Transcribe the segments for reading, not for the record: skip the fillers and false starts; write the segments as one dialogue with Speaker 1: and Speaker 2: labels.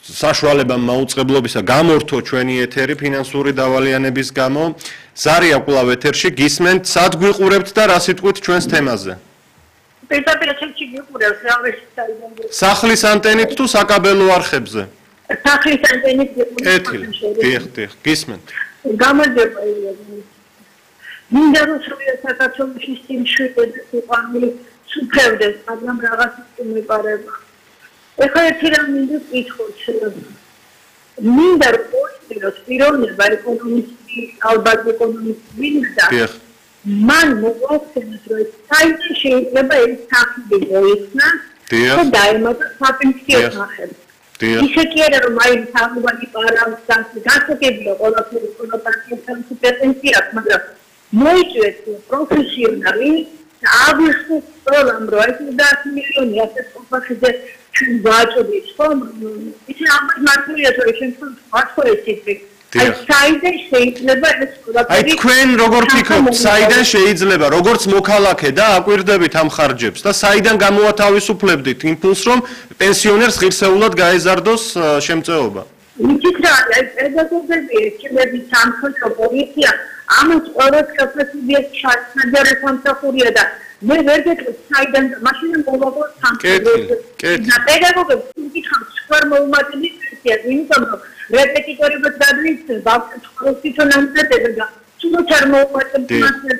Speaker 1: საშუალება მაუწყებლობისა გამორთო ჩვენი ეთერი ფინანსური დავალიანების გამო. ზარია კვლავ ეთერში გისმენთ, სად გვიყურებთ და რა სიტყვით ჩვენს თემაზე?
Speaker 2: პირდაპირ ეთერში გიყურებთ, რა ვიცი საიდან.
Speaker 1: სახლის ანტენით თუ საკაბელო არხებზე?
Speaker 2: სახლის ანტენით გიყურებთ.
Speaker 1: კეთილი. დიახ, გისმენთ.
Speaker 2: გამარჯობა. მინდა რომ საქართველოში სიმშვიდე სიყვარული სუფევდეს, მაგრამ რაღაც იმეპარება. ეხლა ერთი რამ მინდა ვკითხოთ. მინდა რომ მოიწვიოს პიროვნება ეკონომისტი, ალბათ ეკონომისტი მინდა. მან მოგვახსენოს, რომ საერთოდ შეიძლება ეს სახელი მოიხსნა და დაემატა საპენსიო სახელი. ისე კი არა რომ აი სამუბანი პარამს გასაგებია ყველაფერი პარტიასთან პოტენციალს, მაგრამ მოიწვიეს პროფესიონალი აღიხსნეს პროგრამ რო ეს 10 მილიონი ასეთ ყოფახიზე ჩვენ ვაჭრობთ ხომ ისე ამას მართულია რომ ჩვენ ვაწყობთ აი საიდან შეიძლება ეს ყველაფერი
Speaker 1: აი თქვენ როგორ ფიქრობთ საიდან შეიძლება როგორც მოქალაქე და აკვირდებით ამ ხარჯებს და საიდან გამოათავისუფლებდით იმპულს რომ პენსიონერს ღირსეულად გაეზარდოს შემწეობა
Speaker 2: იცით რა პედაგოგები ექიმები სამხედრო პოლიცია ამას ყველას კაპასიტეტია ჩაწერა სამსახურია და მე ვერ გეტყვით საიდან მაშინ მოვაგოთ სამხედრო და პედაგოგებს მიკითხავთ სკოლ მოუმატების პენსიას იმიტომ რომ რეპეტიტორებს გადაიცემ ბავშვებს თვითონამზადება და თუნდაც არ მოუმატებს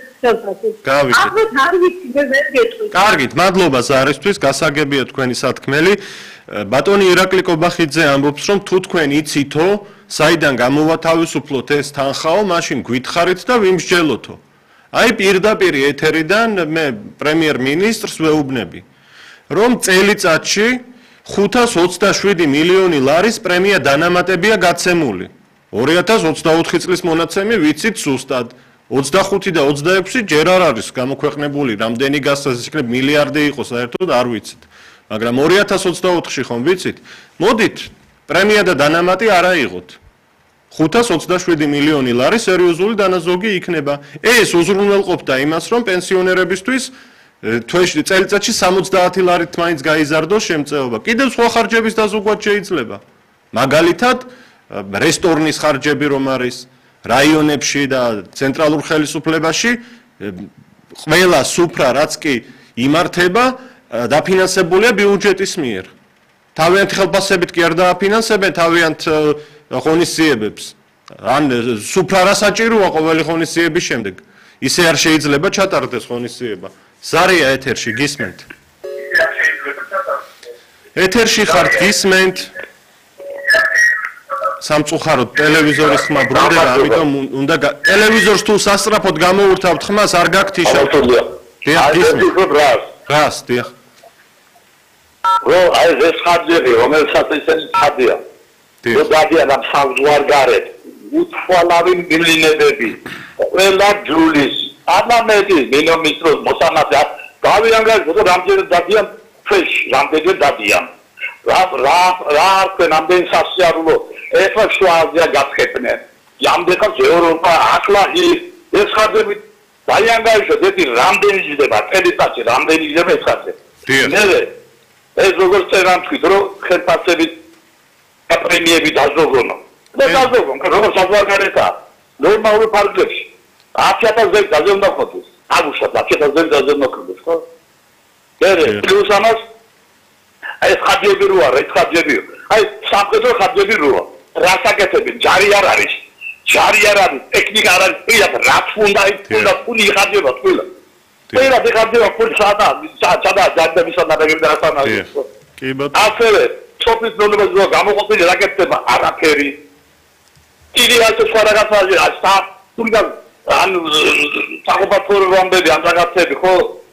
Speaker 1: კარგით, მადლობა ზარისთვის, გასაგებია თქვენი სათქმელი. ბატონი ირაკლი კობახიძე ამბობს, რომ თუ თქვენ იცითო, საიდან გამოვათავისუფლოთ ეს თანხაო, მაშინ გითხარით და ვიმსჯელოთო. აი პირდაპირ ეთერიდან მე პრემიერ-მინისტრს ვეუბნები, რომ წელიწადში 527 მილიონი ლარის პრემია დანამატებია გაცემული. 2024 წლის მონაცემი ვიცით სუსტად. 25 და 26 ჯერ არ არის გამოქვეყნებული, რამდენი გასცეს იქნება მილიარდი იყოს საერთოდ არ ვიცით. მაგრამ 2024-ში ხომ ვიცით? მოდით, პრემია და დანამატი არ აიღოთ. 527 მილიონი ლარი სერიოზული დანაზოგი იქნება. ეს უზრუნველყოფდა იმას, რომ პენსიონერებისთვის თვეში წელიწადში 70 ლარით მაინც გაიზარდოს შემწეობა. კიდევ სხვა ხარჯების დაზოგვაც შეიძლება. მაგალითად, რესტორნის ხარჯები რომ არის რაიონებში და ცენტრალურ ხელისუფლებაში ყველა სუფრა რაც კი იმართება დაფინანსებულია ბიუჯეტის მიერ. თავიანთი ხელფასებით კი არ დააფინანსებენ თავიანთ ღონისძიებებს. ან სუფრა რა საჭიროა ყოველი ღონისძიების შემდეგ. ისე არ შეიძლება ჩატარდეს ღონისძიება. ზარია ეთერში გისმენთ. ეთერში ხართ გისმენთ. სამწუხაროდ ტელევიზორის ხმა ბრუნდება, ამიტომ უნდა ტელევიზორს თუ სასწრაფოდ გამოურთავთ ხმას არ გაქვთ იშავთ. დიახ, რას, დიახ.
Speaker 3: აი ეს ხარჯები, რომელსაც ისინი ხადია. დადიან ამ სამზვარგარეთ, უთვალავი მილინებები, ყველა ჯულის, ამამედი მინისტროს მოსამართლე, გავიანგარეთ, რამდენი დადიან, ფეშ, რამდენი დადიან. რა თქვენ ამდენ სასიარულო ეხლა შუა აზია გახეთნენ ამდენხანს ევროპა ახლა ეს ხარჯები დაიანგარიშოთ ერთი რამდენი ჯდება წელიწადში რამდენი ჯდება ეს ხარჯები მე ეს როგორ წერან თქვით რომ ხელფასებით პრემიები დაზოგონო და დაზოგონ როგორ საზღვარგარეთაა ნორმალური ფარგლებში 100,000 დაზოგნა ხოთის აგუშოთ 100,000 დაზოგნა ხოთის ხო მე პლუს ამას აი ხარჯები რო არა ეს ხარჯებიო აი სამხედრო ხარჯები როა რასაკეთები ჯარი არ არის ტექნიკა არ არის პირად რაც უნდა ფული ხარჯება თულა პირად ხარჯება ფული სადა ჯარდების ანალოგიები და რასანა კი ბატონო ასევე სოფლის ნორმაზე რო გამოყოფილი რაკეტება არაფერი კიდე ასე სხვა რაღაცაა ასა თუნდა ან საგუბერნატორები ამ რაღაცები ხო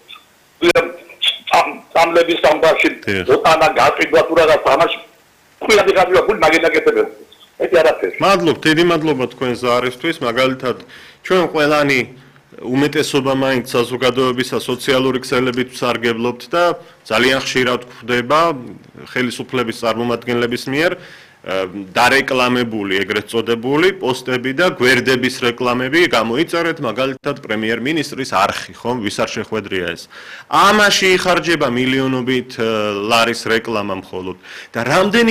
Speaker 3: სამლების სამბარში ოტანა გაწვიდვა თუ რაღაც ამაში ყველა დიგაბია ფული მაგენაკეთებენ ეთი არაფერი
Speaker 1: მადლობ დიდი მადლობა თქვენ ზარისთვის მაგალითად ჩვენ ყველანი უმეტესობა მაინც საზოგადოებისა სოციალური ქსელებით ვსარგებლობთ და ძალიან ხშირად გვხვდება ხელისუფლების წარმომადგენლების მიერ დარეკლამებული ეგრეთ წოდებული პოსტები და გვერდების რეკლამები გამოიწერეთ მაგალითად პრემიერ-მინისტრის არხი ხომ ვის არ შეხვედრია ეს ამაში იხარჯება მილიონობით ლარის რეკლამა მხოლოდ და რამდენი